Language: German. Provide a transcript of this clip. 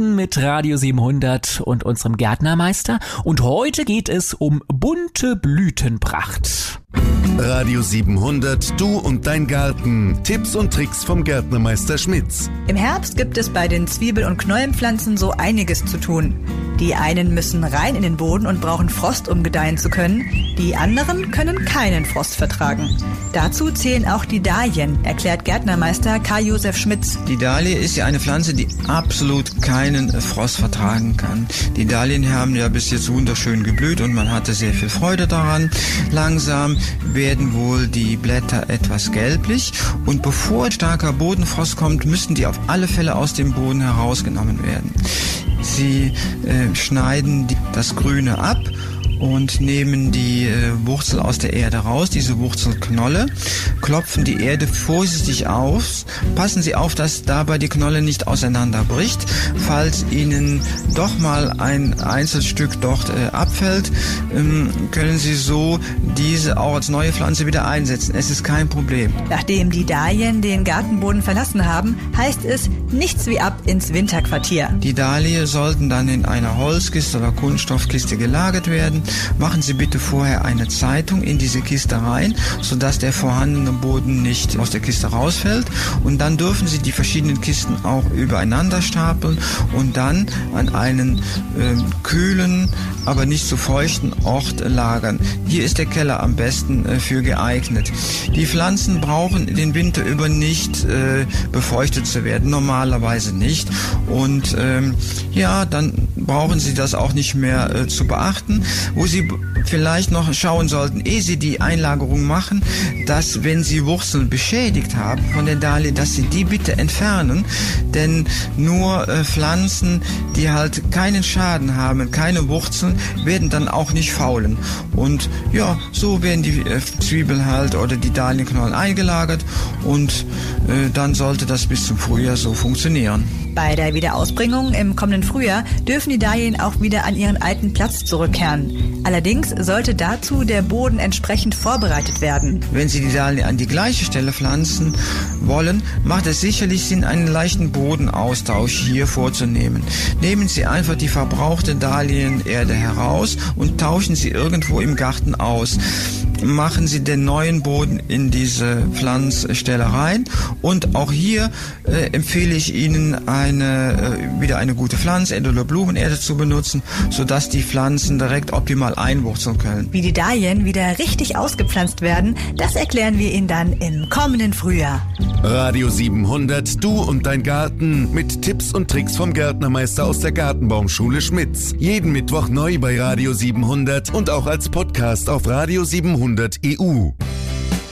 Garten mit Radio 700 und unserem Gärtnermeister. Und heute geht es um bunte Blütenpracht. Radio 700, du und dein Garten. Tipps und Tricks vom Gärtnermeister Schmitz. Im Herbst gibt es bei den Zwiebel- und Knollenpflanzen so einiges zu tun. Die einen müssen rein in den Boden und brauchen Frost, um gedeihen zu können. Die anderen können keinen Frost vertragen. Dazu zählen auch die Dahlien, erklärt Gärtnermeister Karl-Josef Schmitz. Die Dahlie ist ja eine Pflanze, die absolut keinen Frost vertragen kann. Die Dahlien haben ja bis jetzt wunderschön geblüht und man hatte sehr viel Freude daran. Langsam werden wohl die Blätter etwas gelblich und bevor starker Bodenfrost kommt, müssen die auf alle Fälle aus dem Boden herausgenommen werden. Sie schneiden das Grüne ab und nehmen die Wurzel aus der Erde raus, diese Wurzelknolle, klopfen die Erde vorsichtig aus, passen Sie auf, dass dabei die Knolle nicht auseinanderbricht. Falls Ihnen doch mal ein Einzelstück dort abfällt, können Sie so diese auch als neue Pflanze wieder einsetzen. Es ist kein Problem. Nachdem die Dahlien den Gartenboden verlassen haben, heißt es nichts wie ab ins Winterquartier. Die Dahlien sollten dann in einer Holzkiste oder Kunststoffkiste gelagert werden. Machen Sie bitte vorher eine Zeitung in diese Kiste rein, sodass der vorhandene Boden nicht aus der Kiste rausfällt. Und dann dürfen Sie die verschiedenen Kisten auch übereinander stapeln und dann an einen kühlen, aber nicht zu feuchten Ort lagern. Hier ist der Keller am besten für geeignet. Die Pflanzen brauchen den Winter über nicht befeuchtet zu werden, normalerweise nicht. Und dann brauchen Sie das auch nicht mehr zu beachten. Wo Sie vielleicht noch schauen sollten, ehe Sie die Einlagerung machen, dass wenn Sie Wurzeln beschädigt haben von der Dahlie, dass Sie die bitte entfernen, denn nur Pflanzen, die halt keinen Schaden haben, keine Wurzeln, werden dann auch nicht faulen. Und ja, so werden die Zwiebeln halt oder die Dahlienknollen eingelagert und dann sollte das bis zum Frühjahr so funktionieren. Bei der Wiederausbringung im kommenden Frühjahr dürfen die Dahlien auch wieder an ihren alten Platz zurückkehren. Allerdings sollte dazu der Boden entsprechend vorbereitet werden. Wenn Sie die Dahlien an die gleiche Stelle pflanzen wollen, macht es sicherlich Sinn, einen leichten Bodenaustausch hier vorzunehmen. Nehmen Sie einfach die verbrauchte Dahlienerde heraus und tauschen sie irgendwo im Garten aus. Machen Sie den neuen Boden in diese Pflanzstelle rein und auch hier empfehle ich Ihnen wieder eine gute Pflanzerde oder Blumenerde zu benutzen, sodass die Pflanzen direkt optimal einwurzeln können. Wie die Dahlien wieder richtig ausgepflanzt werden, das erklären wir Ihnen dann im kommenden Frühjahr. Radio 700, du und dein Garten mit Tipps und Tricks vom Gärtnermeister aus der Gartenbaumschule Schmitz. Jeden Mittwoch neu bei Radio 700 und auch als Podcast auf Radio 700 EU.